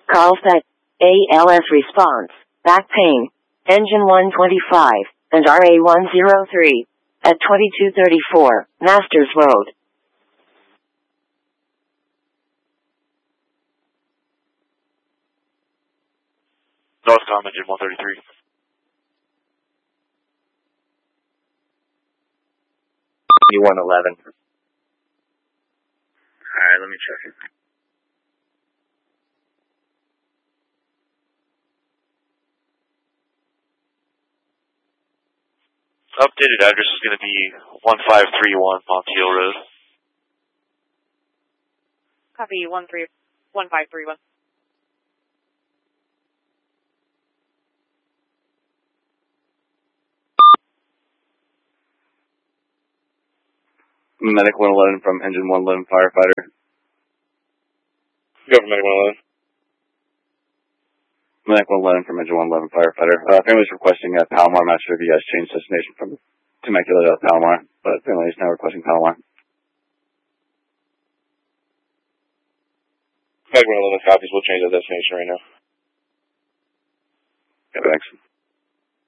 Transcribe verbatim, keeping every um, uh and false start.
Carlsbad, A L S response, back pain, engine one twenty-five, and R A one oh three, at twenty-two thirty-four, Masters Road. Northcom, engine one thirty-three. one eleven. Alright, let me check it. Updated address is going to be one five three one Montiel Road. Copy, one three one five three one. Medic one eleven from engine one eleven firefighter. Go for Medic one eleven. Medic one eleven from engine one eleven firefighter. Uh, family's requesting uh, Palomar. I'm not sure if you guys changed destination from Temecula to Palomar, but family is now requesting Palomar. Medic one eleven copies. We'll change that destination right now. Okay, thanks.